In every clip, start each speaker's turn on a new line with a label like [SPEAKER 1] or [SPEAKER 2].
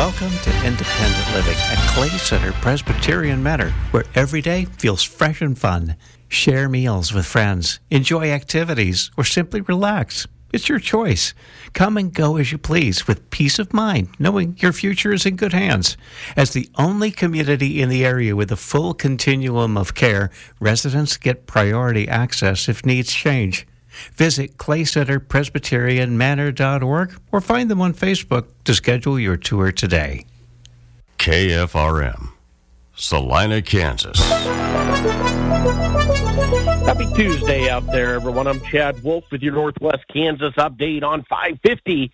[SPEAKER 1] Welcome to Independent Living at Clay Center Presbyterian Manor, where every day feels fresh and fun. Share meals with friends, enjoy activities, or simply relax. It's your choice. Come and go as you please with peace of mind, knowing your future is in good hands. As the only community in the area with a full continuum of care, residents get priority access if needs change. Visit claycenterpresbyterianmanor.org or find them on Facebook to schedule your tour today.
[SPEAKER 2] KFRM, Salina, Kansas.
[SPEAKER 3] Happy Tuesday out there, everyone. I'm Chad Wolf with your Northwest Kansas update on 550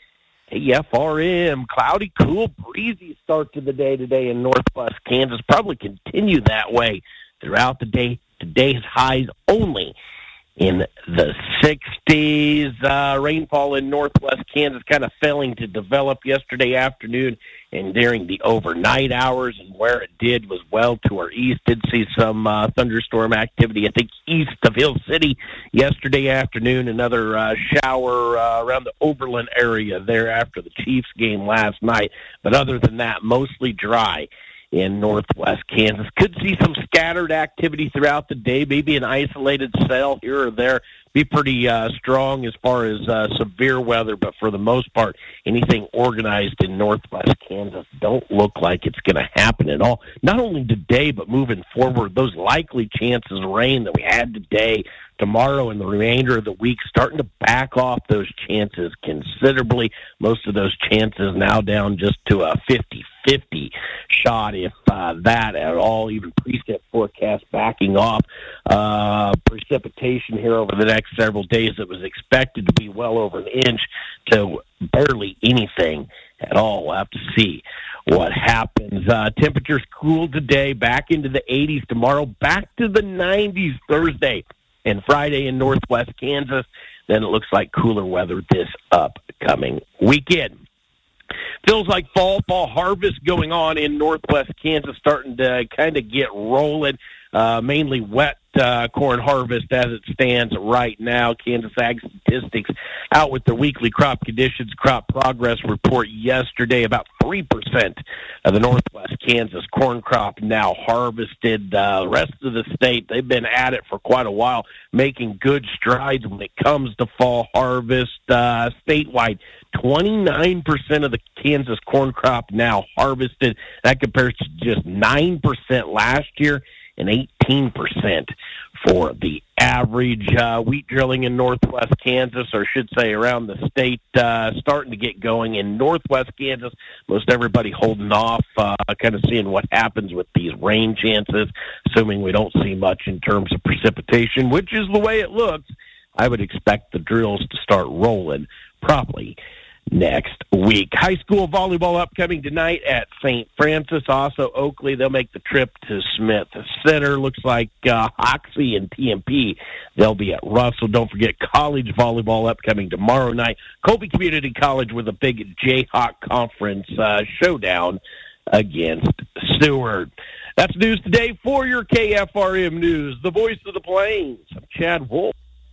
[SPEAKER 3] KFRM. Cloudy, cool, breezy start to the day today in Northwest Kansas. Probably continue that way throughout the day. Today's highs only in the 60s. Rainfall in Northwest Kansas kind of failing to develop yesterday afternoon and during the overnight hours, and where it did was well to our east. Did see some thunderstorm activity, I think, east of Hill City yesterday afternoon. Another shower around the Oberlin area there after the Chiefs game last night. But other than that, mostly dry in Northwest Kansas. Could see some scattered activity throughout the day, maybe an isolated cell here or there. Be pretty strong as far as severe weather, but for the most part, anything organized in Northwest Kansas don't look like it's going to happen at all. Not only today, but moving forward, those likely chances of rain that we had today, tomorrow, and the remainder of the week, starting to back off those chances considerably. Most of those chances now down just to a 50-50 shot, if that at all. Even precip forecast backing off precipitation here over the next several days that was expected to be well over an inch to barely anything at all. We'll have to see what happens. Temperatures cooled today, back into the 80s tomorrow, back to the 90s Thursday and Friday in Northwest Kansas. Then it looks like cooler weather this upcoming weekend. Feels like fall harvest going on in Northwest Kansas, starting to kind of get rolling. Mainly wet corn harvest as it stands right now. Kansas Ag Statistics out with their weekly crop conditions, crop progress report yesterday. About 3% of the Northwest Kansas corn crop now harvested. The rest of the state, they've been at it for quite a while, making good strides when it comes to fall harvest. Statewide, 29% of the Kansas corn crop now harvested. That compares to just 9% last year and 18% for the average. Wheat drilling in Northwest Kansas, or I should say around the state, starting to get going. In Northwest Kansas, most everybody holding off, kind of seeing what happens with these rain chances, assuming we don't see much in terms of precipitation, which is the way it looks. I would expect the drills to start rolling probably next week. High school volleyball upcoming tonight at St. Francis. Also, Oakley, they'll make the trip to Smith Center. Looks like Hoxie and TMP, they'll be at Russell. Don't forget college volleyball upcoming tomorrow night. Colby Community College with a big Jayhawk Conference showdown against Seward. That's news today for your KFRM News, the voice of the Plains. I'm Chad Wolf.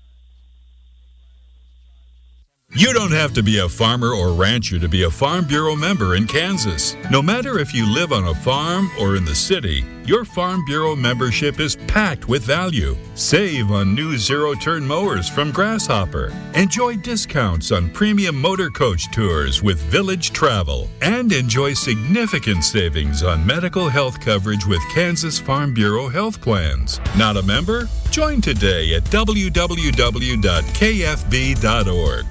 [SPEAKER 4] You don't have to be a farmer or rancher to be a Farm Bureau member in Kansas. No matter if you live on a farm or in the city, your Farm Bureau membership is packed with value. Save on new zero-turn mowers from Grasshopper. Enjoy discounts on premium motor coach tours with Village Travel. And enjoy significant savings on medical health coverage with Kansas Farm Bureau health plans. Not a member? Join today at www.kfb.org.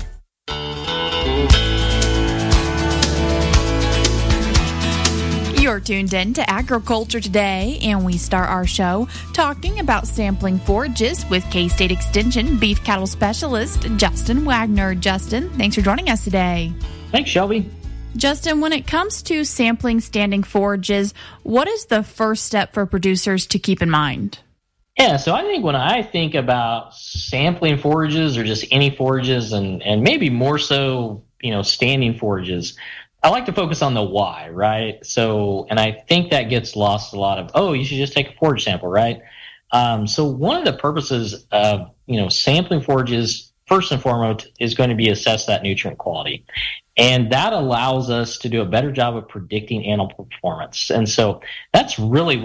[SPEAKER 5] You're tuned in to Agriculture Today, and we start our show talking about sampling forages with K-State Extension beef cattle specialist Justin Wagner. Justin, thanks for joining us today.
[SPEAKER 6] Thanks, Shelby.
[SPEAKER 5] Justin, when it comes to sampling standing forages, what is the first step for producers to keep in mind?
[SPEAKER 6] Yeah, so I think when I think about sampling forages or just any forages and maybe more so, standing forages, I like to focus on the why, right? So, and I think that gets lost a lot of, you should just take a forage sample, right? So one of the purposes of, sampling forages, first and foremost is going to be assess that nutrient quality. And that allows us to do a better job of predicting animal performance. And so that's really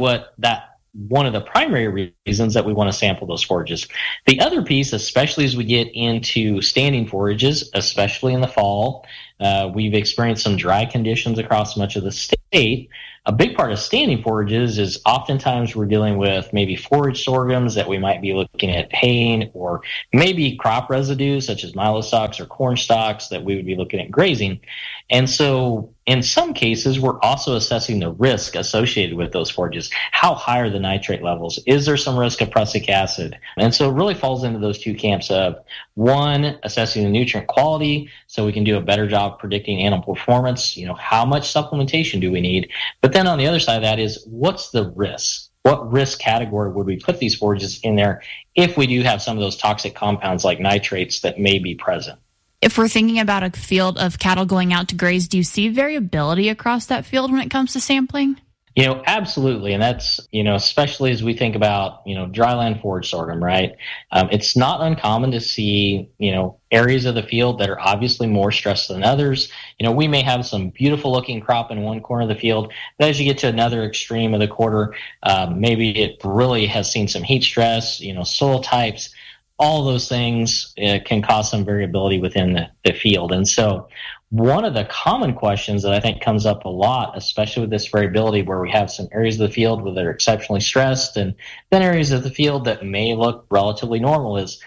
[SPEAKER 6] one of the primary reasons that we want to sample those forages. The other piece, especially as we get into standing forages, especially in the fall, we've experienced some dry conditions across much of the state. A big part of standing forages is oftentimes we're dealing with maybe forage sorghums that we might be looking at haying, or maybe crop residues such as milo stalks or corn stalks that we would be looking at grazing. And so in some cases, we're also assessing the risk associated with those forages. How high are the nitrate levels? Is there some risk of prussic acid? And so it really falls into those two camps of, one, assessing the nutrient quality so we can do a better job predicting animal performance. How much supplementation do we need? But then on the other side of that is, what's the risk? What risk category would we put these forages in there if we do have some of those toxic compounds like nitrates that may be present?
[SPEAKER 5] If we're thinking about a field of cattle going out to graze, do you see variability across that field when it comes to sampling?
[SPEAKER 6] Absolutely. And that's, especially as we think about, dryland forage sorghum, right? It's not uncommon to see, areas of the field that are obviously more stressed than others. We may have some beautiful looking crop in one corner of the field, but as you get to another extreme of the quarter, maybe it really has seen some heat stress, soil types. All those things can cause some variability within the field. And so one of the common questions that I think comes up a lot, especially with this variability where we have some areas of the field where they're exceptionally stressed and then areas of the field that may look relatively normal, is,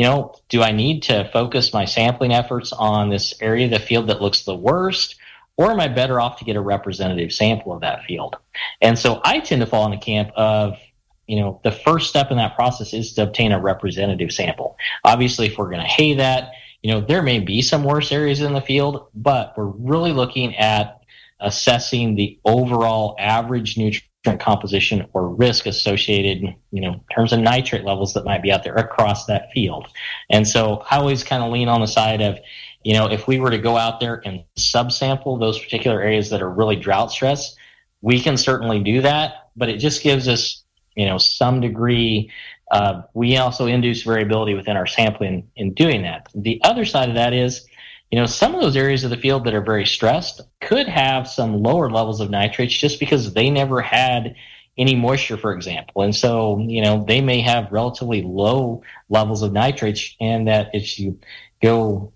[SPEAKER 6] do I need to focus my sampling efforts on this area of the field that looks the worst, or am I better off to get a representative sample of that field? And so I tend to fall in the camp of, the first step in that process is to obtain a representative sample. Obviously, if we're going to hay that, there may be some worse areas in the field, but we're really looking at assessing the overall average nutrient composition or risk associated, in terms of nitrate levels that might be out there across that field. And so I always kind of lean on the side of, if we were to go out there and subsample those particular areas that are really drought stressed, we can certainly do that, but it just gives us some degree. We also induce variability within our sampling in doing that. The other side of that is, some of those areas of the field that are very stressed could have some lower levels of nitrates just because they never had any moisture, for example. And so, they may have relatively low levels of nitrates, and that if you go,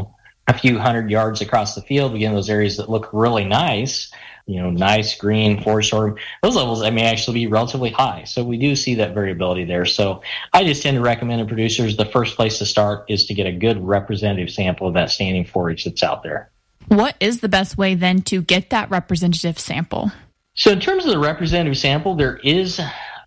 [SPEAKER 6] a few hundred yards across the field, again, those areas that look really nice, nice green forage sorghum, those levels that may actually be relatively high. So we do see that variability there. So I just tend to recommend to producers, the first place to start is to get a good representative sample of that standing forage that's out there.
[SPEAKER 5] What is the best way then to get that representative sample?
[SPEAKER 6] So in terms of the representative sample, there is,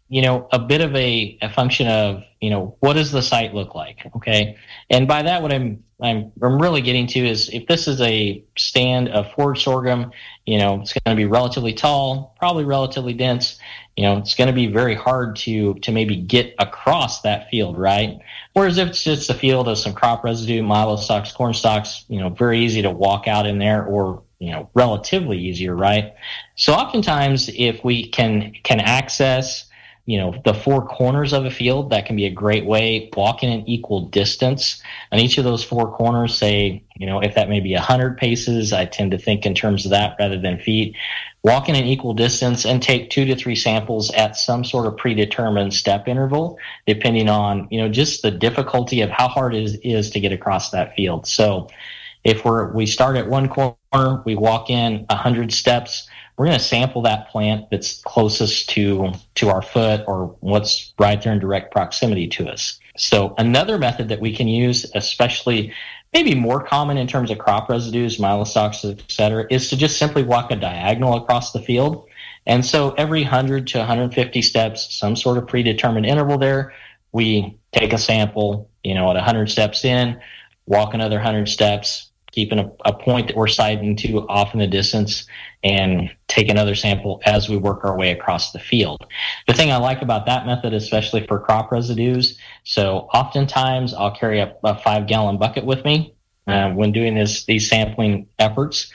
[SPEAKER 6] a bit of a function of, what does the site look like? Okay. And by that, what I'm really getting to is, if this is a stand of forage sorghum, it's going to be relatively tall, probably relatively dense. It's going to be very hard to maybe get across that field, right? Whereas if it's just a field of some crop residue, milo stalks, corn stalks, very easy to walk out in there, or, relatively easier, right? So oftentimes if we can access the four corners of a field, that can be a great way. Walking an equal distance on each of those four corners, say, if that may be 100 paces, I tend to think in terms of that rather than feet. Walk in an equal distance and take 2 to 3 samples at some sort of predetermined step interval, depending on, just the difficulty of how hard it is to get across that field. So if we start at one corner, we walk in 100 steps, we're going to sample that plant that's closest to our foot, or what's right there in direct proximity to us. So another method that we can use, especially maybe more common in terms of crop residues, milo stalks, et cetera, is to just simply walk a diagonal across the field. And so every 100 to 150 steps, some sort of predetermined interval there, we take a sample, at 100 steps in, walk another 100 steps, keeping a point that we're sighting to off in the distance, and take another sample as we work our way across the field. The thing I like about that method, especially for crop residues, so oftentimes I'll carry a 5-gallon bucket with me when doing these sampling efforts.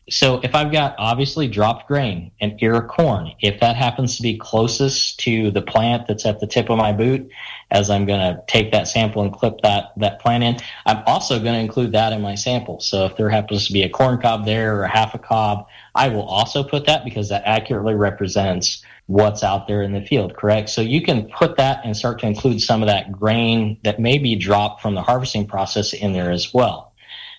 [SPEAKER 6] So if I've got obviously dropped grain, an ear of corn, if that happens to be closest to the plant that's at the tip of my boot, as I'm going to take that sample and clip that plant in, I'm also going to include that in my sample. So if there happens to be a corn cob there or half a cob, I will also put that because that accurately represents what's out there in the field, correct? So you can put that and start to include some of that grain that may be dropped from the harvesting process in there as well.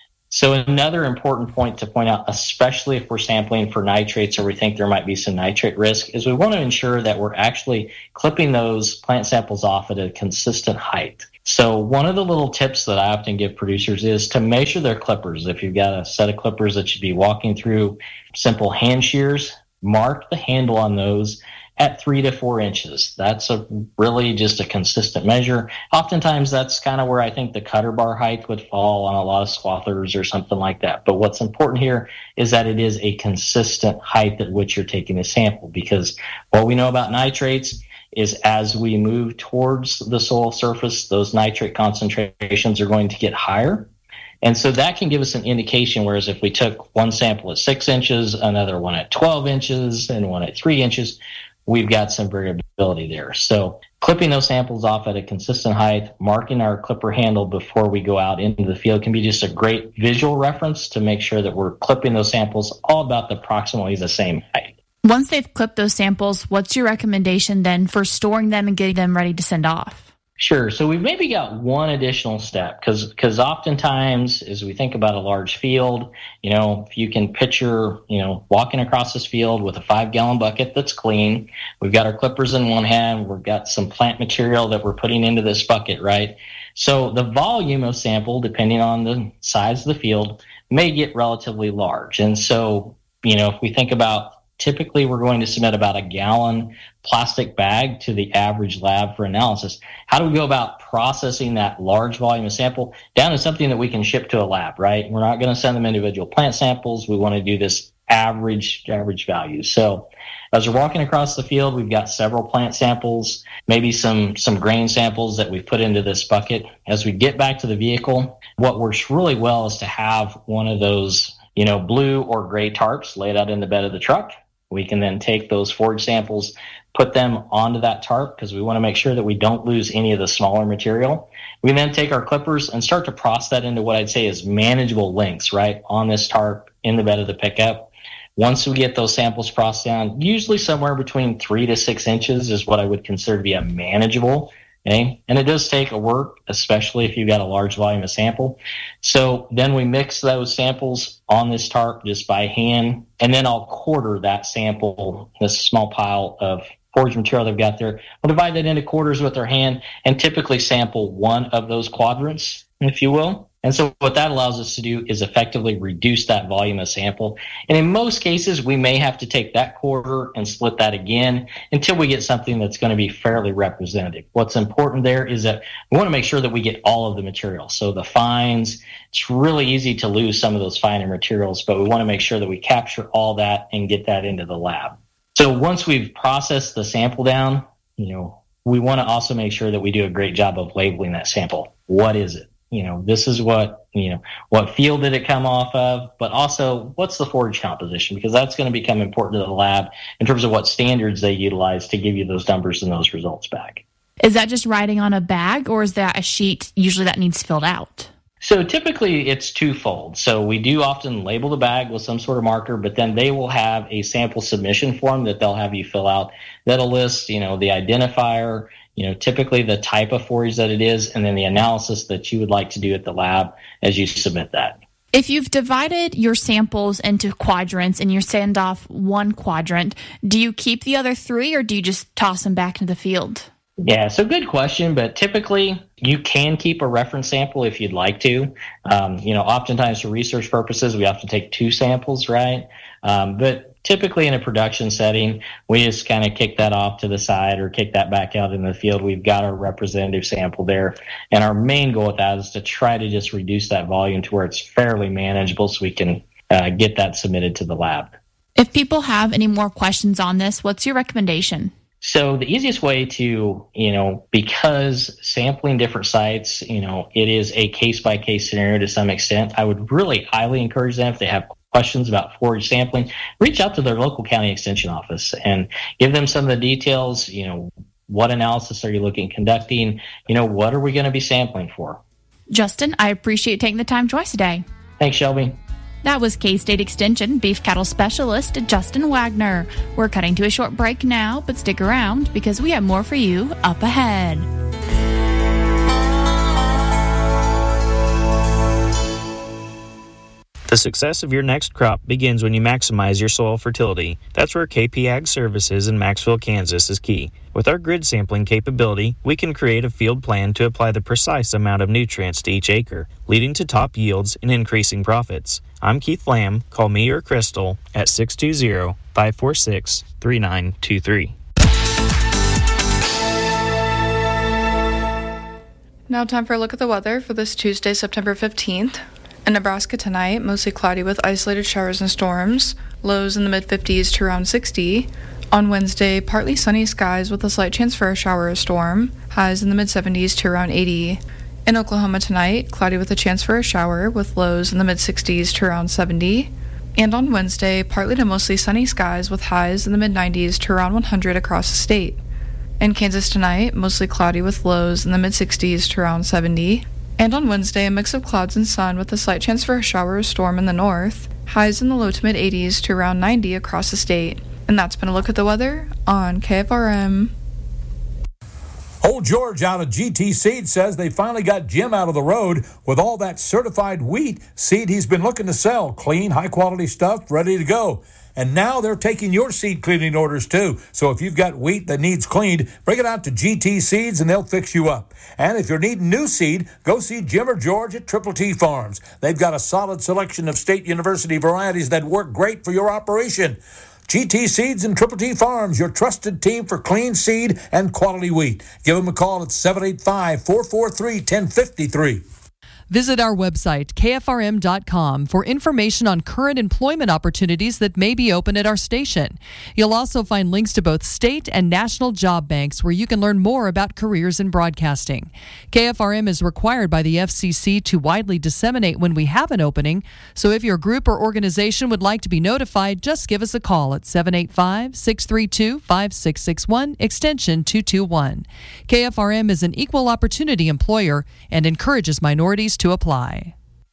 [SPEAKER 6] So another important point to point out, especially if we're sampling for nitrates or we think there might be some nitrate risk, is we want to ensure that we're actually clipping those plant samples off at a consistent height. So one of the little tips that I often give producers is to measure their clippers. If you've got a set of clippers that should be walking through simple hand shears, mark the handle on those at 3 to 4 inches. That's really just a consistent measure. Oftentimes that's kind of where I think the cutter bar height would fall on a lot of swathers or something like that. But what's important here is that it is a consistent height at which you're taking a sample, because what we know about nitrates is as we move towards the soil surface, those nitrate concentrations are going to get higher. And so that can give us an indication, whereas if we took one sample at 6 inches, another one at 12 inches, and one at 3 inches, we've got some variability there. So clipping those samples off at a consistent height, marking our clipper handle before we go out into the field can be just a great visual reference to make sure that we're clipping those samples all about approximately the same height.
[SPEAKER 5] Once they've clipped those samples, what's your recommendation then for storing them and getting them ready to send off?
[SPEAKER 6] Sure. So we've maybe got one additional step because oftentimes as we think about a large field, if you can picture, walking across this field with a 5-gallon bucket that's clean, we've got our clippers in one hand, we've got some plant material that we're putting into this bucket, right? So the volume of sample, depending on the size of the field, may get relatively large. And so, if we think about typically we're going to submit about a gallon plastic bag to the average lab for analysis. How do we go about processing that large volume of sample down to something that we can ship to a lab, right? We're not going to send them individual plant samples. We want to do this average value. So as we're walking across the field, we've got several plant samples, maybe some grain samples that we've put into this bucket. As we get back to the vehicle, what works really well is to have one of those, blue or gray tarps laid out in the bed of the truck. We can then take those forage samples, put them onto that tarp because we want to make sure that we don't lose any of the smaller material. We then take our clippers and start to process that into what I'd say is manageable lengths, right, on this tarp in the bed of the pickup. Once we get those samples processed down, usually somewhere between 3 to 6 inches is what I would consider to be a manageable. Okay? And it does take a work, especially if you've got a large volume of sample. So then we mix those samples on this tarp just by hand, and then I'll quarter that sample, this small pile of forage material they've got there. We'll divide that into quarters with our hand and typically sample one of those quadrants, if you will. And so what that allows us to do is effectively reduce that volume of sample. And in most cases, we may have to take that quarter and split that again until we get something that's going to be fairly representative. What's important there is that we want to make sure that we get all of the material. So the fines, it's really easy to lose some of those finer materials, but we want to make sure that we capture all that and get that into the lab. So once we've processed the sample down, we want to also make sure that we do a great job of labeling that sample. What is it? This is what field did it come off of, but also what's the forage composition, because that's going to become important to the lab in terms of what standards they utilize to give you those numbers and those results back.
[SPEAKER 5] Is that just writing on a bag, or is that a sheet usually that needs filled out?
[SPEAKER 6] So typically it's twofold. So we do often label the bag with some sort of marker, but then they will have a sample submission form that they'll have you fill out that'll list, the identifier, typically the type of forage that it is, and then the analysis that you would like to do at the lab as you submit that.
[SPEAKER 5] If you've divided your samples into quadrants and you send off one quadrant, do you keep the other 3 or do you just toss them back into the field?
[SPEAKER 6] Yeah, so good question, but typically you can keep a reference sample if you'd like to. Oftentimes for research purposes, we have to take 2 samples, right? But typically in a production setting, we just kind of kick that off to the side or kick that back out in the field. We've got our representative sample there. And our main goal with that is to try to just reduce that volume to where it's fairly manageable so we can get that submitted to the lab.
[SPEAKER 5] If people have any more questions on this, what's your recommendation?
[SPEAKER 6] So the easiest way to, because sampling different sites, it is a case-by-case scenario to some extent. I would really highly encourage them, if they have questions about forage sampling, reach out to their local county extension office and give them some of the details. What analysis are you looking at conducting? What are we going to be sampling for?
[SPEAKER 5] Justin, I appreciate taking the time to join us today.
[SPEAKER 6] Thanks, Shelby.
[SPEAKER 5] That was K-State Extension Beef Cattle Specialist Justin Wagner. We're cutting to a short break now, but stick around because we have more for you up ahead.
[SPEAKER 7] The success of your next crop begins when you maximize your soil fertility. That's where KP Ag Services in Maxville, Kansas is key. With our grid sampling capability, we can create a field plan to apply the precise amount of nutrients to each acre, leading to top yields and increasing profits. I'm Keith Lamb. Call me or Crystal at 620-546-3923.
[SPEAKER 8] Now time for a look at the weather for this Tuesday, September 15th. In Nebraska tonight, mostly cloudy with isolated showers and storms, lows in the mid-50s to around 60. On Wednesday, partly sunny skies with a slight chance for a shower or storm, highs in the mid-70s to around 80. In Oklahoma tonight, cloudy with a chance for a shower with lows in the mid-60s to around 70. And on Wednesday, partly to mostly sunny skies with highs in the mid-90s to around 100 across the state. In Kansas tonight, mostly cloudy with lows in the mid-60s to around 70. And on Wednesday, a mix of clouds and sun with a slight chance for a shower or storm in the north, highs in the low to mid-80s to around 90 across the state. And that's been a look at the weather on KFRM.
[SPEAKER 9] Old George out of GT Seed says they finally got Jim out of the road with all that certified wheat seed he's been looking to sell. Clean, high-quality stuff, ready to go. And now they're taking your seed cleaning orders too. So if you've got wheat that needs cleaned, bring it out to GT Seeds and they'll fix you up. And if you're needing new seed, go see Jim or George at Triple T Farms. They've got a solid selection of State University varieties that work great for your operation. GT Seeds and Triple T Farms, your trusted team for clean seed and quality wheat. Give them a call at 785-443-1053.
[SPEAKER 10] Visit our website, kfrm.com, for information on current employment opportunities that may be open at our station. You'll also find links to both state and national job banks where you can learn more about careers in broadcasting. KFRM is required by the FCC to widely disseminate when we have an opening, so if your group or organization would like to be notified, just give us a call at 785-632-5661, extension 221. KFRM is an equal opportunity employer and encourages minorities to apply.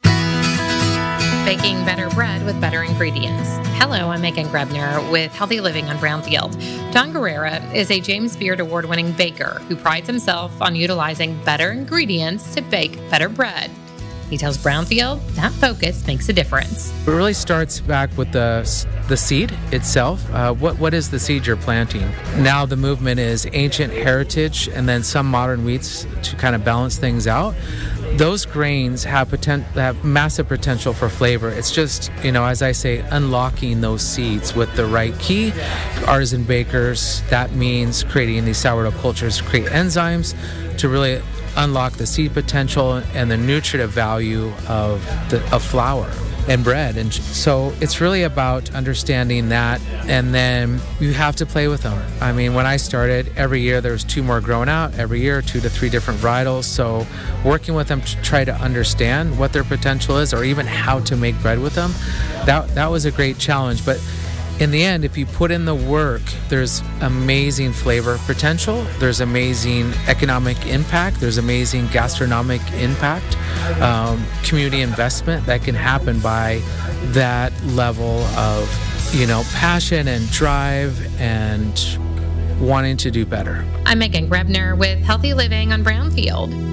[SPEAKER 11] Baking better bread with better ingredients. Hello, I'm Megan Grebner with Healthy Living on Brownfield. Don Guerrera is a James Beard Award-winning baker who prides himself on utilizing better ingredients to bake better bread. He tells Brownfield that focus makes a difference.
[SPEAKER 12] It really starts back with the seed itself. What is the seed you're planting? Now the movement is ancient heritage and then some modern wheats to kind of balance things out. Those grains have massive potential for flavor. It's just, as I say, unlocking those seeds with the right key. Artisan bakers, that means creating these sourdough cultures, create enzymes to really unlock the seed potential and the nutritive value of flour and bread. And so it's really about understanding that, and then you have to play with them. I mean, when I started, every year there was 2 more growing out, every year 2 to 3 different varietals. So working with them to try to understand what their potential is or even how to make bread with them, that was a great challenge. But in the end, if you put in the work, there's amazing flavor potential, there's amazing economic impact, there's amazing gastronomic impact, community investment that can happen by that level of, passion and drive and wanting to do better.
[SPEAKER 11] I'm Megan Grebner with Healthy Living on Brownfield.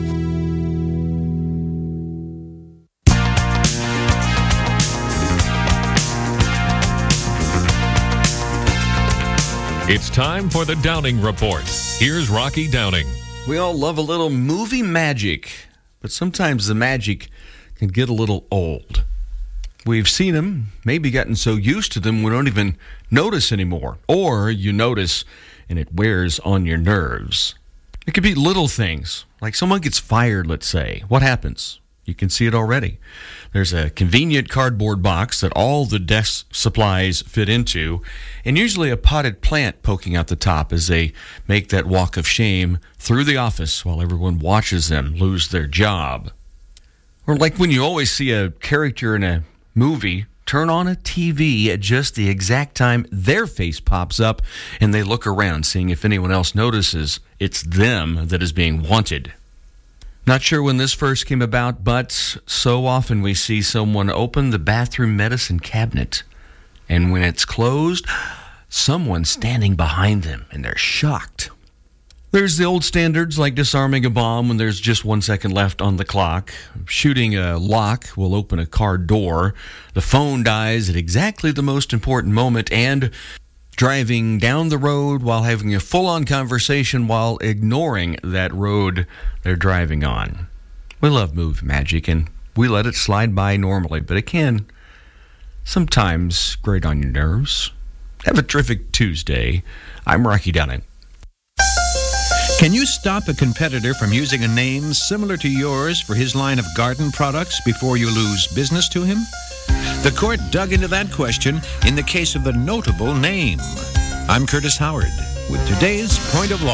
[SPEAKER 13] It's time for the Downing Report. Here's Rocky Downing.
[SPEAKER 14] We all love a little movie magic, but sometimes the magic can get a little old. We've seen them, maybe gotten so used to them we don't even notice anymore. Or you notice and it wears on your nerves. It could be little things, like someone gets fired, let's say. What happens? You can see it already. There's a convenient cardboard box that all the desk supplies fit into, and usually a potted plant poking out the top as they make that walk of shame through the office while everyone watches them lose their job. Or like when you always see a character in a movie turn on a TV at just the exact time their face pops up, and they look around, seeing if anyone else notices it's them that is being wanted. Not sure when this first came about, but so often we see someone open the bathroom medicine cabinet, and when it's closed, someone's standing behind them, and they're shocked. There's the old standards like disarming a bomb when there's just 1 second left on the clock. Shooting a lock will open a car door. The phone dies at exactly the most important moment. And driving down the road while having a full-on conversation while ignoring that road they're driving on. We love movie magic, and we let it slide by normally, but it can sometimes grate on your nerves. Have a terrific Tuesday. I'm Rocky Downing.
[SPEAKER 15] Can you stop a competitor from using a name similar to yours for his line of garden products before you lose business to him? The court dug into that question in the case of the notable name. I'm Curtis Howard with today's Point of Law.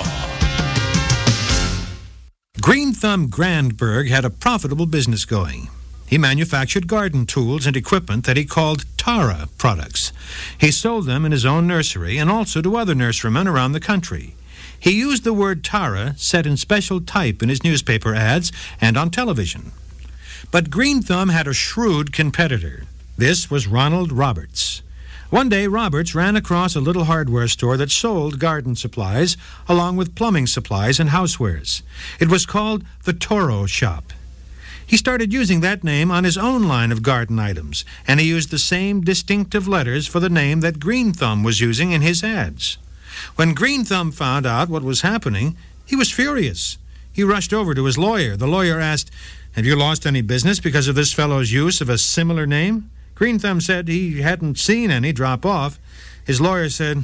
[SPEAKER 15] Green Thumb Grandberg had a profitable business going. He manufactured garden tools and equipment that he called Tara products. He sold them in his own nursery and also to other nurserymen around the country. He used the word Tara set in special type in his newspaper ads and on television. But Green Thumb had a shrewd competitor. This was Ronald Roberts. One day, Roberts ran across a little hardware store that sold garden supplies along with plumbing supplies and housewares. It was called the Toro Shop. He started using that name on his own line of garden items, and he used the same distinctive letters for the name that Green Thumb was using in his ads. When Green Thumb found out what was happening, he was furious. He rushed over to his lawyer. The lawyer asked, "Have you lost any business because of this fellow's use of a similar name?" Green Thumb said he hadn't seen any drop off. His lawyer said,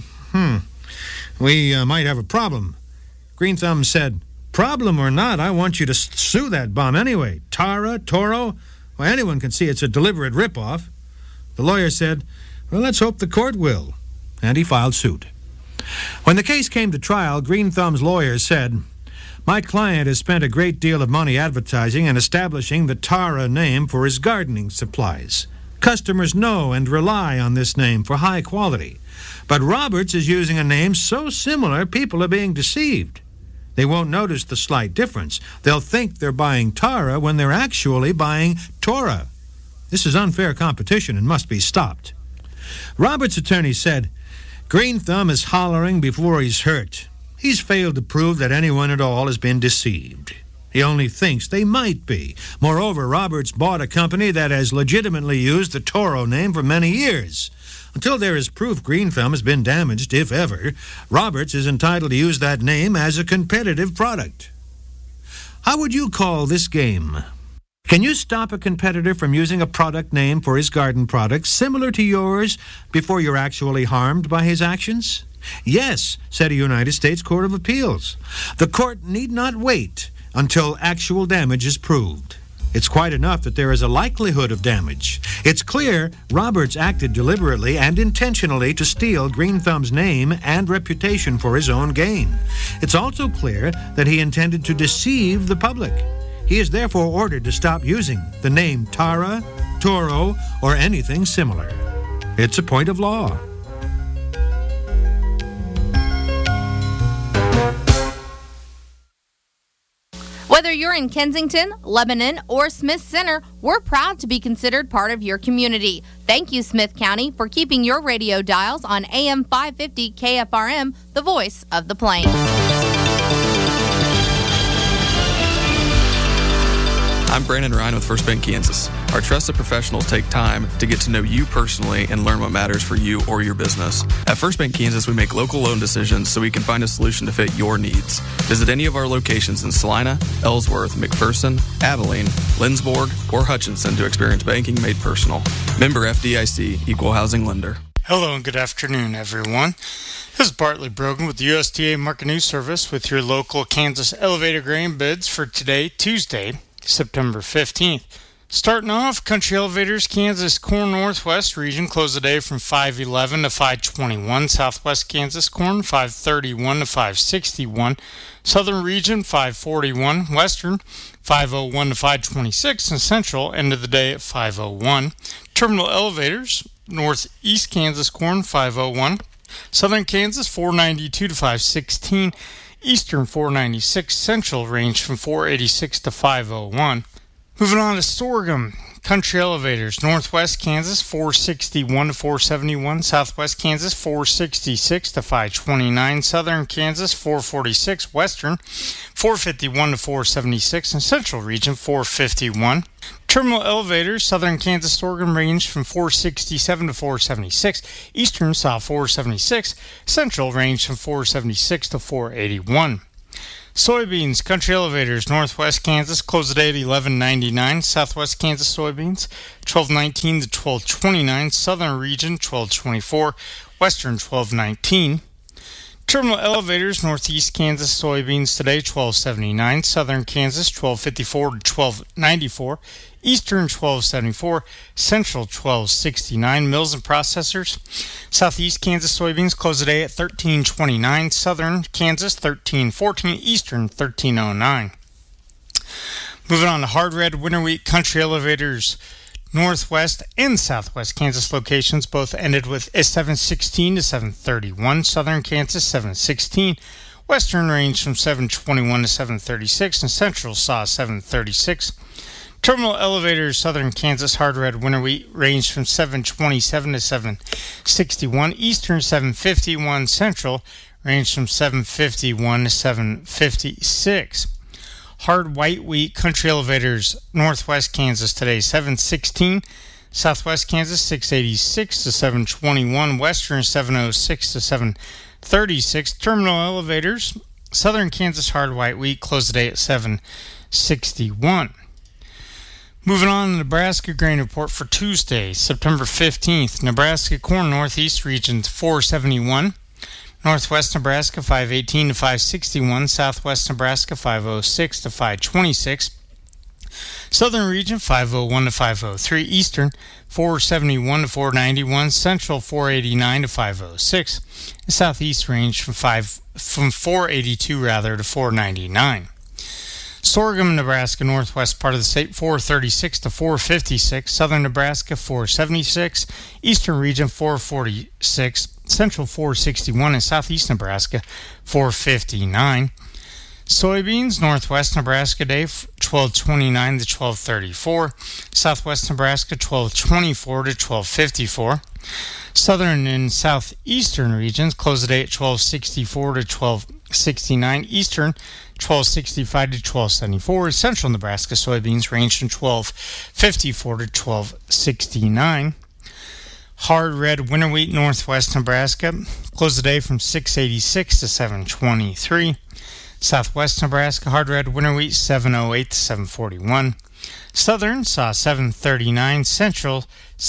[SPEAKER 15] we might have a problem. Green Thumb said, "Problem or not, I want you to sue that bum anyway. Tara, Toro, well, anyone can see it's a deliberate ripoff." The lawyer said, "Well, let's hope the court will." And he filed suit. When the case came to trial, Green Thumb's lawyer said, "My client has spent a great deal of money advertising and establishing the Tara name for his gardening supplies. Customers know and rely on this name for high quality. But Roberts is using a name so similar, people are being deceived. They won't notice the slight difference. They'll think they're buying Tara when they're actually buying Tora. This is unfair competition and must be stopped." Roberts' attorney said, "Green Thumb is hollering before he's hurt. He's failed to prove that anyone at all has been deceived. He only thinks they might be. Moreover, Roberts bought a company that has legitimately used the Toro name for many years. Until there is proof Green Thumb has been damaged, if ever, Roberts is entitled to use that name as a competitive product." How would you call this game? Can you stop a competitor from using a product name for his garden products similar to yours before you're actually harmed by his actions? Yes, said a United States Court of Appeals. The court need not wait until actual damage is proved. It's quite enough that there is a likelihood of damage. It's clear Roberts acted deliberately and intentionally to steal Green Thumb's name and reputation for his own gain. It's also clear that he intended to deceive the public. He is therefore ordered to stop using the name Tara, Toro, or anything similar. It's a point of law.
[SPEAKER 16] Whether you're in Kensington, Lebanon, or Smith Center, we're proud to be considered part of your community. Thank you, Smith County, for keeping your radio dials on AM 550 KFRM, the voice of the Plains.
[SPEAKER 17] I'm Brandon Ryan with First Bank Kansas. Our trusted professionals take time to get to know you personally and learn what matters for you or your business. At First Bank Kansas, we make local loan decisions so we can find a solution to fit your needs. Visit any of our locations in Salina, Ellsworth, McPherson, Abilene, Lindsborg, or Hutchinson to experience banking made personal. Member FDIC, Equal Housing Lender.
[SPEAKER 18] Hello and good afternoon, everyone. This is Bartley Brogan with the USDA Market News Service with your local Kansas elevator grain bids for today, Tuesday, September 15th. Starting off, Country Elevators, Kansas Corn Northwest region closed the day from 511 to 521. Southwest Kansas Corn 531 to 561. Southern region 541. Western 501 to 526. And Central ended the day at 501. Terminal elevators, northeast Kansas corn 501, southern Kansas 492 to 516, eastern 496, central range from 486 to 501. Moving on to sorghum, country elevators, northwest Kansas 461 to 471, southwest Kansas 466 to 529, southern Kansas 446, western 451 to 476, and central region 451. Terminal elevators, southern Kansas sorghum range from 467 to 476, eastern saw 476, central range from 476 to 481. Soybeans, country elevators, northwest Kansas, close the day at 11.99. Southwest Kansas soybeans, 12.19 to 12.29. Southern region, 12.24. Western, 12.19. Terminal elevators, northeast Kansas soybeans today, 12.79. Southern Kansas, 12.54 to 12.94. Eastern, 12.74. Central, 12.69. Mills and processors, southeast Kansas soybeans close the day at 13.29. Southern Kansas, 13.14. Eastern, 13.09. Moving on to hard red winter wheat country elevators, northwest and southwest Kansas locations both ended with a 7.16 to 7.31. Southern Kansas, 7.16. Western range from 7.21 to 7.36, and central saw 7.36. Terminal elevators, southern Kansas hard red winter wheat ranged from 7.27 to 7.61. Eastern 7.51. Central ranged from 7.51 to 7.56. Hard white wheat country elevators, northwest Kansas today 7.16. Southwest Kansas 6.86 to 7.21. Western 7.06 to 7.36. Terminal elevators, southern Kansas hard white wheat closed the day at 7.61. Moving on to Nebraska grain report for Tuesday, September 15th. Nebraska corn northeast region 471. Northwest Nebraska 518 to 561. Southwest Nebraska 506 to 526. Southern region 501 to 503. Eastern 471 to 491. Central 489 to 506. And southeast range from 482 to 499. Sorghum, Nebraska, northwest part of the state, 436 to 456. Southern Nebraska, 476. Eastern region, 446. Central, 461. And southeast Nebraska, 459. Soybeans, northwest Nebraska day, 1229 to 1234. Southwest Nebraska, 1224 to 1254. Southern and southeastern regions close the day at 1264 to 1269. Eastern, 1265 to 1274. Central Nebraska soybeans range from 1254 to 1269. Hard red winter wheat northwest Nebraska close the day from 686 to 723. Southwest Nebraska hard red winter wheat 708 to 741. Southern saw 739. Central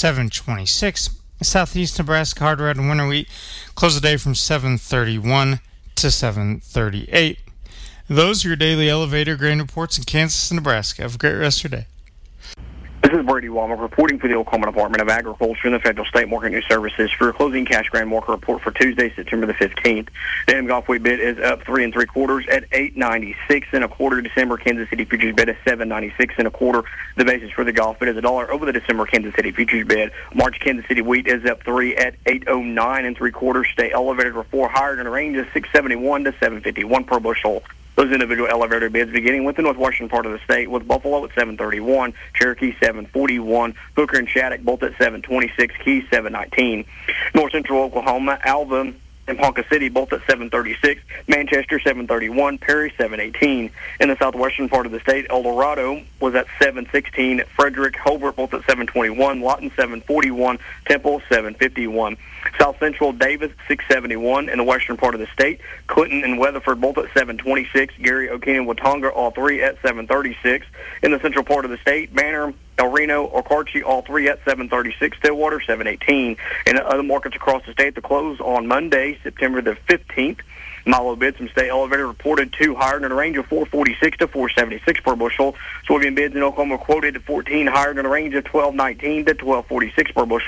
[SPEAKER 18] 726. Southeast Nebraska hard red winter wheat close the day from 731 to 738. Those are your daily elevator grain reports in Kansas and Nebraska. Have a great rest of your day.
[SPEAKER 19] This is Brady Walmer reporting for the Oklahoma Department of Agriculture and the Federal State Market News Services for your closing cash grain market report for Tuesday, September the 15th. The Gulf wheat bid is up 3 3/4 at $8.96 1/4. December Kansas City futures bid is $7.96 1/4. The basis for the Gulf bid is $1 over the December Kansas City futures bid. March Kansas City wheat is up 3 at $8.09 3/4. Stay elevated for 4 higher in a range of $6.71 to $7.51 per bushel. Those individual elevator bids beginning with the northwestern part of the state, with Buffalo at $7.31, Cherokee $7.41, Hooker and Shattuck both at $7.26, Key $7.19. North Central Oklahoma, Alva and Ponca City both at $7.36, Manchester $7.31, Perry $7.18. In the southwestern part of the state, El Dorado was at $7.16, Frederick, Hobart both at $7.21, Lawton $7.41, Temple $7.51. South Central, Davis $6.71. In the western part of the state, Clinton and Weatherford both at $7.26, Gary, O'Keene, and Watonga all three at $7.36. In the central part of the state, Banner, El Reno, Okarche, all three at $7.36, Stillwater $7.18. In other markets across the state, the close on Monday, September the 15th, Milo bids from state elevator reported 2 higher in a range of $4.46 to $4.76 per bushel. Soybean bids in Oklahoma quoted 14 higher in a range of $12.19 to $12.46 per bushel.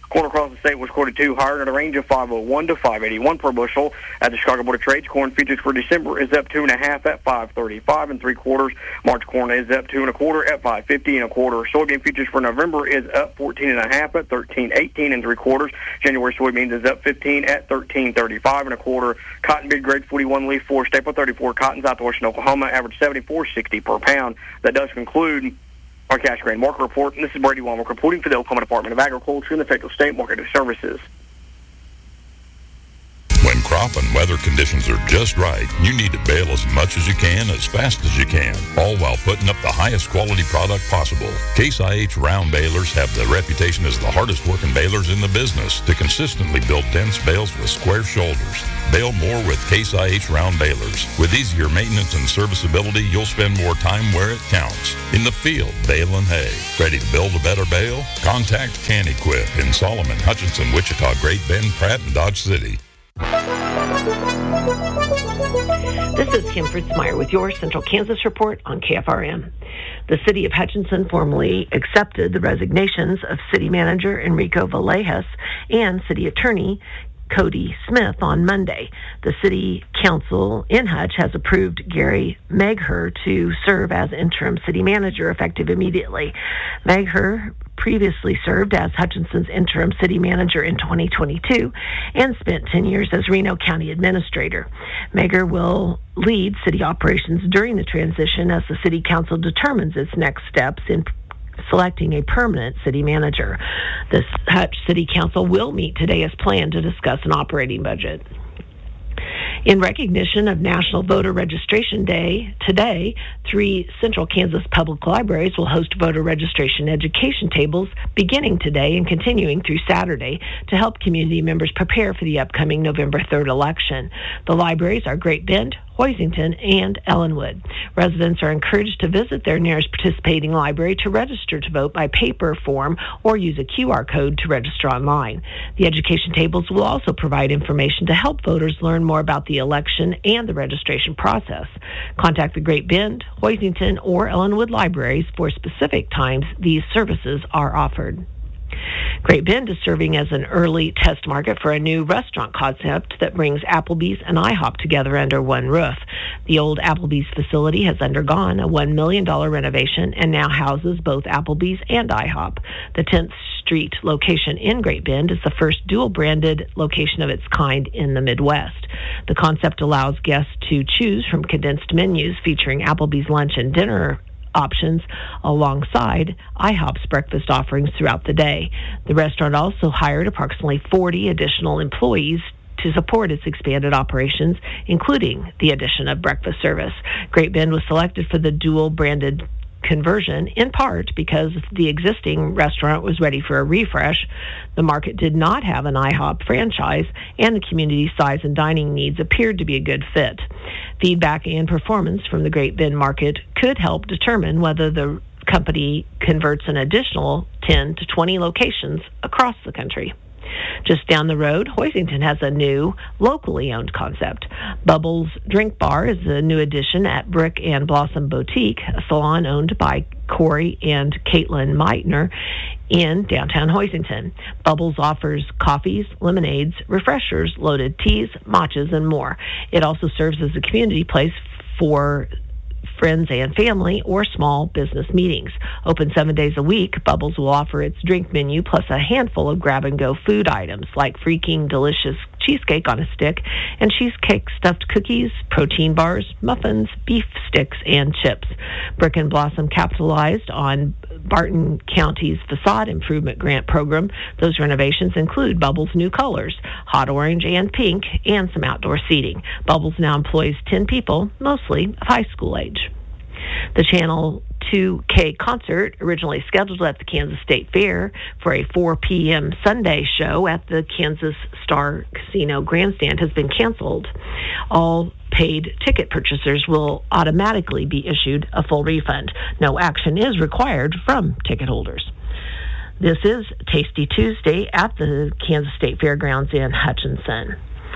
[SPEAKER 19] Corn across the state was quoted 2 higher at a range of 501 to 581 per bushel. At the Chicago Board of Trade, corn futures for December is up 2 1/2 at 535 3/4. March corn is up 2 1/4 at 550 1/4. Soybean futures for November is up 14 1/2 at 1318 3/4. January soybeans is up 15 at 1335 1/4. Cotton bid grade 41 leaf 4 staple 34 cotton out to western Oklahoma average 74.60 per pound. That does conclude our cash grain market report. And this is Brady Womack reporting for the Oklahoma Department of Agriculture and the Federal State Marketing Services.
[SPEAKER 20] When crop and weather conditions are just right, you need to bale as much as you can, as fast as you can, all while putting up the highest quality product possible. Case IH round balers have the reputation as the hardest working balers in the business to consistently build dense bales with square shoulders. Bale more with Case IH round balers. With easier maintenance and serviceability, you'll spend more time where it counts. In the field, baling hay. Ready to build a better bale? Contact Can-Equip in Solomon, Hutchinson, Wichita, Great Bend, Pratt, and Dodge City.
[SPEAKER 21] This is Kim Fritzmeyer with your Central Kansas Report on KFRM. The City of Hutchinson formally accepted the resignations of City Manager Enrico Villegas and City Attorney Cody Smith on Monday. The City Council in Hutch has approved Gary Megher to serve as interim city manager effective immediately. Megher previously served as Hutchinson's interim city manager in 2022 and spent 10 years as Reno County Administrator. Megher will lead city operations during the transition as the City Council determines its next steps in selecting a permanent city manager. The Hutch City Council will meet today as planned to discuss an operating budget. In recognition of National Voter Registration Day, today, 3 Central Kansas public libraries will host voter registration education tables beginning today and continuing through Saturday to help community members prepare for the upcoming November 3rd election. The libraries are Great Bend, Hoisington, and Ellenwood. Residents are encouraged to visit their nearest participating library to register to vote by paper form or use a QR code to register online. The education tables will also provide information to help voters learn more about the election and the registration process. Contact the Great Bend, Hoisington, or Ellenwood libraries for specific times these services are offered. Great Bend is serving as an early test market for a new restaurant concept that brings Applebee's and IHOP together under one roof. The old Applebee's facility has undergone a $1 million renovation and now houses both Applebee's and IHOP. The 10th Street location in Great Bend is the first dual-branded location of its kind in the Midwest. The concept allows guests to choose from condensed menus featuring Applebee's lunch and dinner options alongside IHOP's breakfast offerings throughout the day. The restaurant also hired approximately 40 additional employees to support its expanded operations, including the addition of breakfast service. Great Bend was selected for the dual-branded conversion in part because the existing restaurant was ready for a refresh. The market did not have an IHOP franchise, and the community size and dining needs appeared to be a good fit. Feedback and performance from the Great Bend market could help determine whether the company converts an additional 10 to 20 locations across the country. Just down the road, Hoisington has a new, locally owned concept. Bubbles Drink Bar is a new addition at Brick and Blossom Boutique, a salon owned by Corey and Caitlin Meitner in downtown Hoisington. Bubbles offers coffees, lemonades, refreshers, loaded teas, matchas, and more. It also serves as a community place for friends and family, or small business meetings. Open 7 days a week, Bubbles will offer its drink menu plus a handful of grab-and-go food items like freaking delicious cheesecake on a stick and cheesecake stuffed cookies, protein bars, muffins, beef sticks, and chips. Brick and Blossom capitalized on Barton County's facade improvement grant program. Those renovations include Bubbles' new colors, hot orange and pink, and some outdoor seating. Bubbles now employs 10 people, mostly of high school age. The Channel 2K concert, originally scheduled at the Kansas State Fair for a 4 p.m. Sunday show at the Kansas Star Casino Grandstand, has been canceled. All paid ticket purchasers will automatically be issued a full refund. No action is required from ticket holders. This is Tasty Tuesday at the Kansas State Fairgrounds in Hutchinson.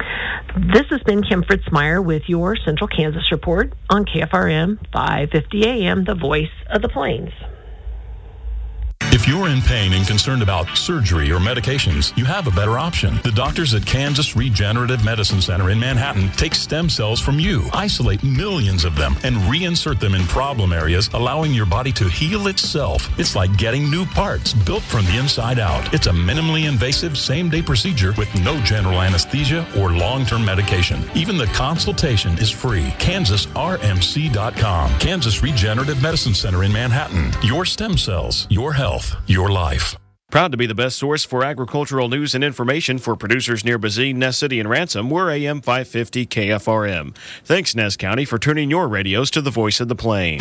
[SPEAKER 21] This has been Kim Fritzmeyer with your Central Kansas Report on KFRM 550 AM, the voice of the Plains.
[SPEAKER 20] If
[SPEAKER 1] If you're in pain and concerned about surgery or medications, you have a better option. The doctors at Kansas Regenerative Medicine Center in Manhattan take stem cells from you, isolate millions of them, and reinsert them in problem areas, allowing your body to heal itself. It's like getting new parts built from the inside out. It's a minimally invasive same-day procedure with no general anesthesia or long-term medication. Even the consultation is free. KansasRMC.com. Kansas Regenerative Medicine Center in Manhattan. Your stem cells, your health, your life.
[SPEAKER 22] Proud to be the best source for agricultural news and information for producers near Bazine, Ness City, and Ransom. We're AM 550 KFRM. Thanks, Ness County, for tuning your radios to the voice of the plains.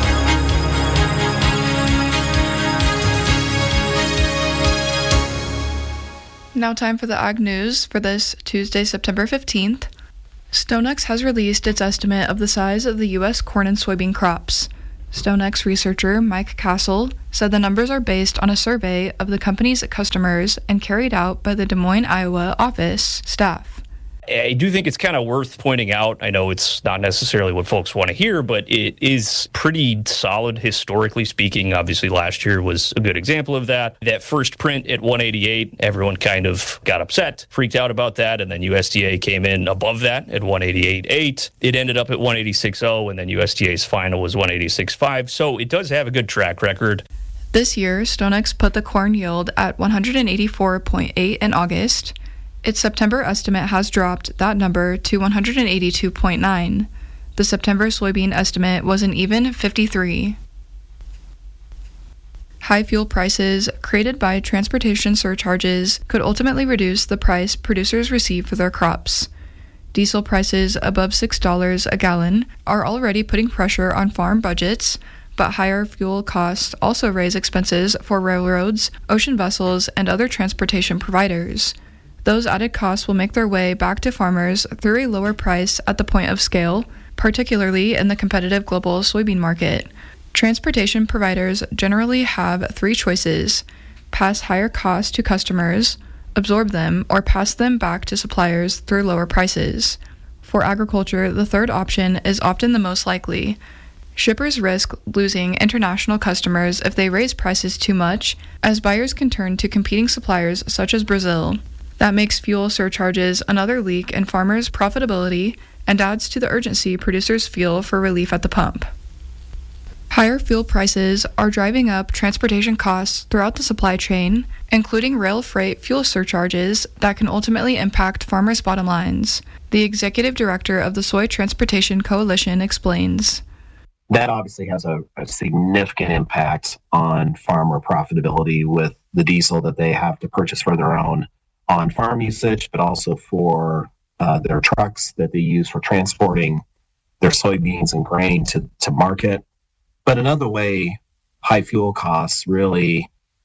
[SPEAKER 8] Now time for the Ag News for this Tuesday, September 15th. StoneX has released its estimate of the size of the U.S. corn and soybean crops. StoneX researcher Mike Castle said the numbers are based on a survey of the company's customers and carried out by the Des Moines, Iowa office staff.
[SPEAKER 23] I do think it's kind of worth pointing out. I know it's not necessarily what folks want to hear, but it is pretty solid historically speaking. Obviously, last year was a good example of that. That first print at 188, everyone kind of got upset, freaked out about that, and then USDA came in above that at 188.8. It ended up at 186.0, and then USDA's final was 186.5. So it does have a good track record.
[SPEAKER 8] This year, StoneX put the corn yield at 184.8 in August. Its September estimate has dropped that number to 182.9. The September soybean estimate was an even 53. High fuel prices created by transportation surcharges could ultimately reduce the price producers receive for their crops. Diesel prices above $6 a gallon are already putting pressure on farm budgets, but higher fuel costs also raise expenses for railroads, ocean vessels, and other transportation providers. Those added costs will make their way back to farmers through a lower price at the point of scale, particularly in the competitive global soybean market. Transportation providers generally have three choices: pass higher costs to customers, absorb them, or pass them back to suppliers through lower prices. For agriculture, the third option is often the most likely. Shippers risk losing international customers if they raise prices too much, as buyers can turn to competing suppliers such as Brazil. That makes fuel surcharges another leak in farmers' profitability and adds to the urgency producers feel for relief at the pump. Higher fuel prices are driving up transportation costs throughout the supply chain, including rail freight fuel surcharges that can ultimately impact farmers' bottom lines. The executive director of the Soy Transportation Coalition explains.
[SPEAKER 24] That obviously has a significant impact on farmer profitability with the diesel that they have to purchase for their own on-farm usage, but also for their trucks that they use for transporting their soybeans and grain to market. But another way high fuel costs really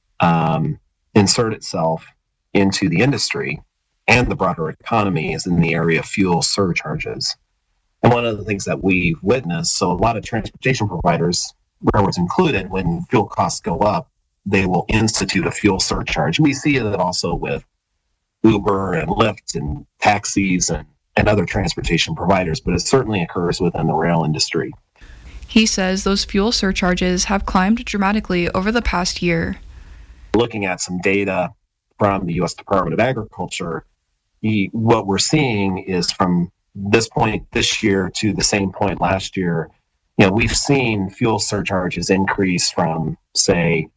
[SPEAKER 24] insert itself into the industry and the broader economy is in the area of fuel surcharges. And one of the things that we've witnessed, so a lot of transportation providers, railroads included, when fuel costs go up, they will institute a fuel surcharge. We see that also with Uber and Lyft and taxis and other transportation providers, but it certainly occurs within the rail industry.
[SPEAKER 8] He says those fuel surcharges have climbed dramatically over the past year.
[SPEAKER 24] Looking at some data from the U.S. Department of Agriculture, what we're seeing is from this point this year to the same point last year, we've seen fuel surcharges increase from, say,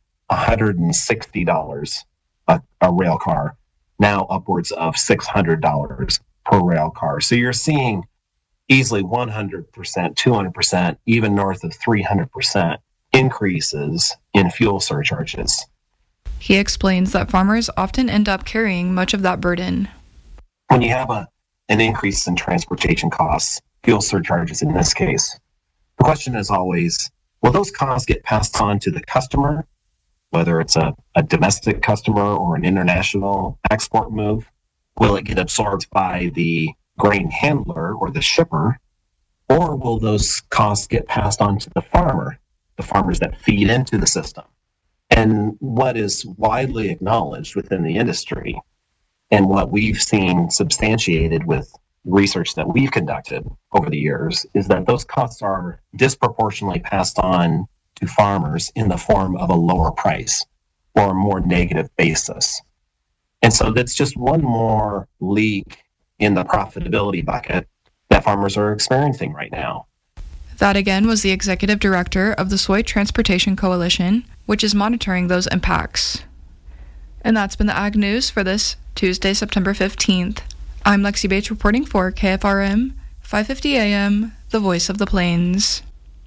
[SPEAKER 24] $160 a rail car, now upwards of $600 per rail car. So you're seeing easily 100%, 200%, even north of 300% increases in fuel surcharges.
[SPEAKER 8] He explains that farmers often end up carrying much of that burden.
[SPEAKER 24] When you have an increase in transportation costs, fuel surcharges in this case, the question is always, will those costs get passed on to the customer, whether it's a domestic customer or an international export move? Will it get absorbed by the grain handler or the shipper, or will those costs get passed on to the farmers that feed into the system? And what is widely acknowledged within the industry, and what we've seen substantiated with research that we've conducted over the years, is that those costs are disproportionately passed on to farmers in the form of a lower price. or a more negative basis. And so that's just one more leak in the profitability bucket that farmers are experiencing right now.
[SPEAKER 8] That again was the executive director of the Soy Transportation Coalition, which is monitoring those impacts. And that's been the Ag News for this Tuesday, September 15th. I'm Lexi Bates reporting for KFRM 550 AM, the voice of the plains.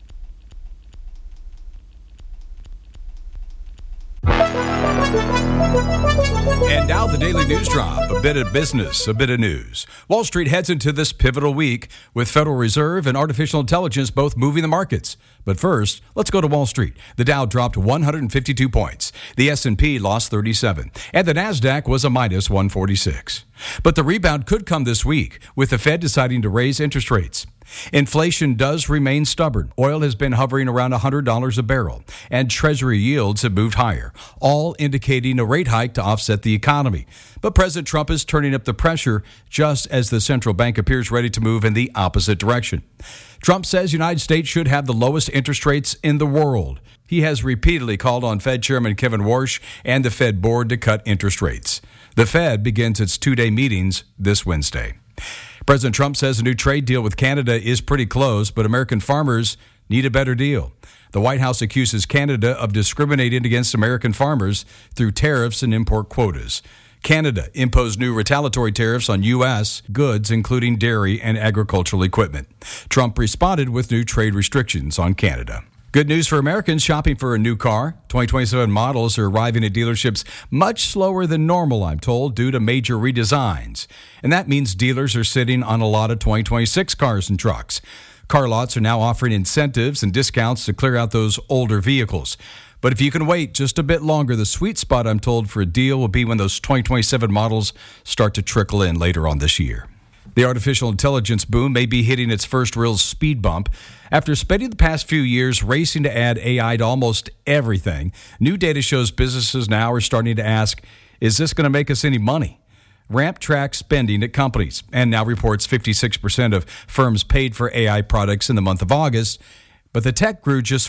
[SPEAKER 2] And now the Daily News Drop, a bit of business, a bit of news. Wall Street heads into this pivotal week with Federal Reserve and artificial intelligence both moving the markets. But first, let's go to Wall Street. The Dow dropped 152 points. The S&P lost 37. And the Nasdaq was a minus 146. But the rebound could come this week with the Fed deciding to raise interest rates. Inflation does remain stubborn. Oil has been hovering around $100 a barrel, and Treasury yields have moved higher, all indicating a rate hike to offset the economy. But President Trump is turning up the pressure just as the central bank appears ready to move in the opposite direction. Trump says the United States should have the lowest interest rates in the world. He has repeatedly called on Fed Chairman Kevin Warsh and the Fed board to cut interest rates. The Fed begins its two-day meetings this Wednesday. President Trump says a new trade deal with Canada is pretty close, but American farmers need a better deal. The White House accuses Canada of discriminating against American farmers through tariffs and import quotas. Canada imposed new retaliatory tariffs on U.S. goods, including dairy and agricultural equipment. Trump responded with new trade restrictions on Canada. Good news for Americans shopping for a new car. 2027 models are arriving at dealerships much slower than normal, I'm told, due to major redesigns. And that means dealers are sitting on a lot of 2026 cars and trucks. Car lots are now offering incentives and discounts to clear out those older vehicles. But if you can wait just a bit longer, the sweet spot, I'm told, for a deal will be when those 2027 models start to trickle in later on this year. The artificial intelligence boom may be hitting its first real speed bump. After spending the past few years racing to add AI to almost everything, new data shows businesses now are starting to ask, is this going to make us any money? Ramp tracks spending at companies and now reports 56% of firms paid for AI products in the month of August, but the tech grew just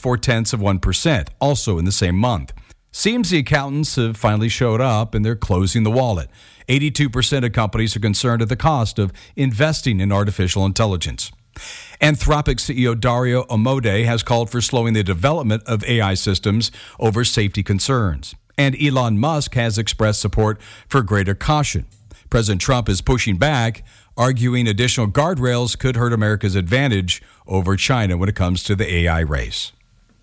[SPEAKER 2] 0.4%, also in the same month. Seems the accountants have finally showed up and they're closing the wallet. 82% of companies are concerned at the cost of investing in artificial intelligence. Anthropic CEO Dario Amodei has called for slowing the development of AI systems over safety concerns. And Elon Musk has expressed support for greater caution. President Trump is pushing back, arguing additional guardrails could hurt America's advantage over China when it comes to the AI race.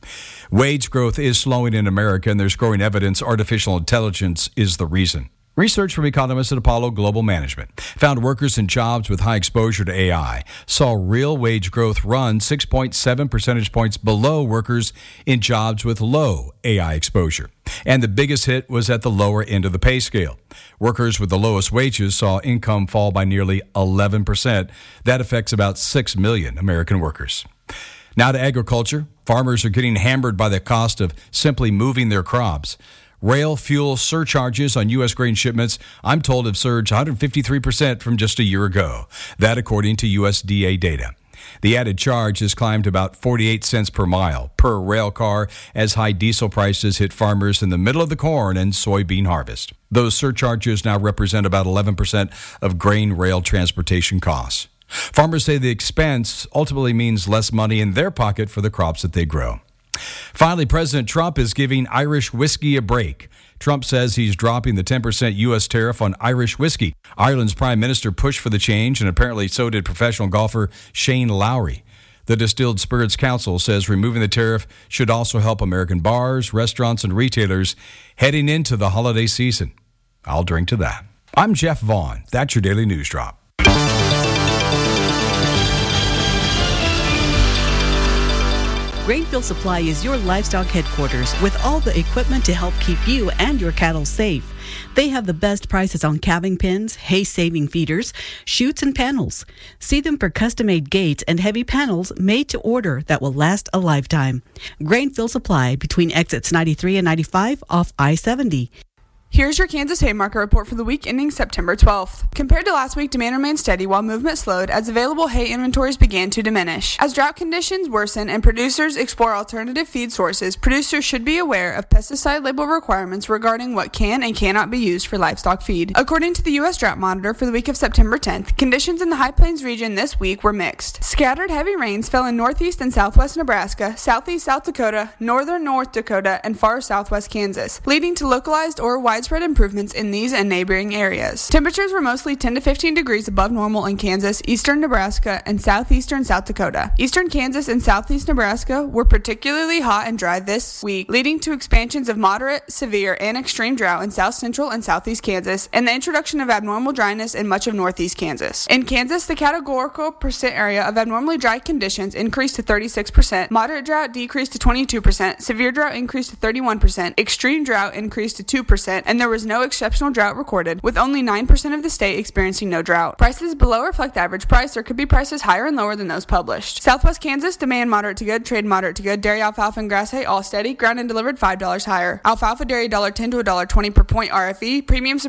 [SPEAKER 2] Wage growth is slowing in America, and there's growing evidence artificial intelligence is the reason. Research from economists at Apollo Global Management found workers in jobs with high exposure to AI saw real wage growth run 6.7 percentage points below workers in jobs with low AI exposure. And the biggest hit was at the lower end of the pay scale. Workers with the lowest wages saw income fall by nearly 11%. That affects about 6 million American workers. Now to agriculture. Farmers are getting hammered by the cost of simply moving their crops. Rail fuel surcharges on U.S. grain shipments, I'm told, have surged 153% from just a year ago. That according to USDA data. The added charge has climbed about 48 cents per mile per rail car as high diesel prices hit farmers in the middle of the corn and soybean harvest. Those surcharges now represent about 11% of grain rail transportation costs. Farmers say the expense ultimately means less money in their pocket for the crops that they grow. Finally, President Trump is giving Irish whiskey a break. Trump says he's dropping the 10% U.S. tariff on Irish whiskey. Ireland's prime minister pushed for the change, and apparently so did professional golfer Shane Lowry. The Distilled Spirits Council says removing the tariff should also help American bars, restaurants, and retailers heading into the holiday season. I'll drink to that. I'm Jeff Vaughn. That's your Daily News Drop.
[SPEAKER 3] Grainfield Supply is your livestock headquarters with all the equipment to help keep you and your cattle safe. They have the best prices on calving pens, hay-saving feeders, chutes, and panels. See them for custom-made gates and heavy panels made to order that will last a lifetime. Grainfield Supply between exits 93 and 95 off I-70.
[SPEAKER 4] Here's your Kansas hay market report for the week ending September 12th. Compared to last week, demand remained steady while movement slowed as available hay inventories began to diminish. As drought conditions worsen and producers explore alternative feed sources, producers should be aware of pesticide label requirements regarding what can and cannot be used for livestock feed. According to the U.S. Drought Monitor for the week of September 10th, conditions in the High Plains region this week were mixed. Scattered heavy rains fell in northeast and southwest Nebraska, southeast South Dakota, northern North Dakota, and far southwest Kansas, leading to localized or widespread improvements in these and neighboring areas. Temperatures were mostly 10 to 15 degrees above normal in Kansas, eastern Nebraska, and southeastern South Dakota. Eastern Kansas and southeast Nebraska were particularly hot and dry this week, leading to expansions of moderate, severe, and extreme drought in south central and southeast Kansas, and the introduction of abnormal dryness in much of northeast Kansas. In Kansas, the categorical percent area of abnormally dry conditions increased to 36%, moderate drought decreased to 22%, severe drought increased to 31%, extreme drought increased to 2%, and there was no exceptional drought recorded, with only 9% of the state experiencing no drought. Prices below reflect average price. There could be prices higher and lower than those published. Southwest Kansas, demand moderate to good, trade moderate to good, dairy alfalfa and grass hay all steady, ground and delivered $5 higher. Alfalfa dairy $1.10 to $1.20 per point RFE, premiums